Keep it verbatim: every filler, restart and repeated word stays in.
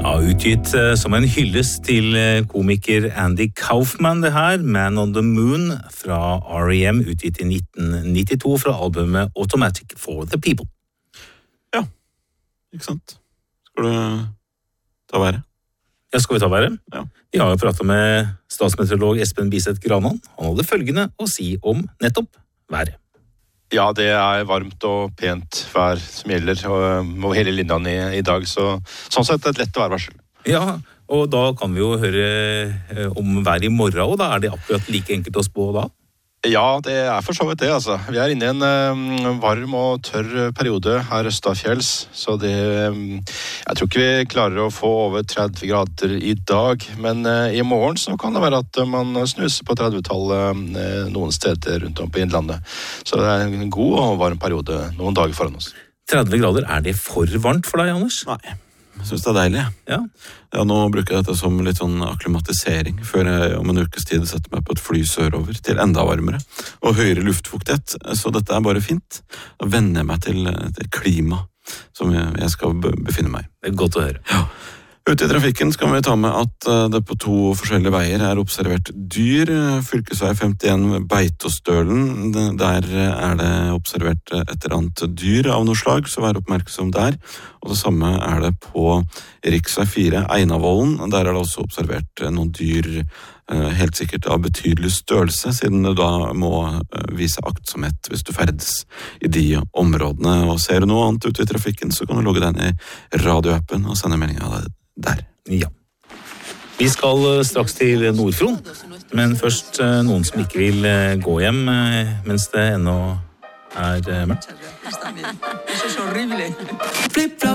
Ja, utgitt eh, som en hyllest til eh, komiker Andy Kaufman det her, Man on the Moon fra R E M, utgitt i nitten nittito fra albumet Automatic for the People. Ja, ikke sant? Skal du ta været? Ja, skal vi ta været? Ja. Vi har jo pratet med statsmeteorolog Espen Biseth Granan. Han hadde følgende å si om nettopp været. Ja, det er varmt og pent vær som gjelder over hele linjen i, i dag, så sånn sett et lett værvarsel. Ja, og da kan vi jo høre eh, om været i morgen, og da er det akkurat like enkelt å spå da? Ja, det er for så vidt det, altså. Vi er inne i en um, varm og tørr periode her østafjells, så det, um, jeg tror ikke vi klarer å få over tretti grader i dag, men uh, i morgen så kan det være at uh, man snuser på tretti-tallet uh, noen steder rundt om på innlandet. Så det er en god og varm periode noen dager foran oss. tretti grader, er det for varmt for deg, Anders? Nei, jeg synes det er deilig. Ja. Ja, nå bruker jeg dette som litt sånn akklimatisering, før jeg om en ukes tid setter meg på et fly sørover til enda varmere og høyere luftfuktighet. Så dette er bare fint. Da venner jeg meg til, til klima som jeg, jeg skal befinne meg i. Det er godt å høre. Ja. Ute i trafikken skal vi ta med at det på to forskjellige veier er observert dyr. Fylkesvei femtien Beitostølen, der er det observert et eller annet dyr av noe slag, så vær oppmerksom der. Og det samme er det på riksvei fire Einavollen, der er det også observert noen dyr, helt sikkert av betydelig størrelse, siden du da må vise aktsomhet hvis du ferdes i de områdene. Og ser du noe annet ute i trafikken, så kan du logge deg ned i radioappen og sende melding av deg der. Ja. Vi skal straks til Nordfron, men først noen som ikke vil gå hjem mens det ennå er mørkt.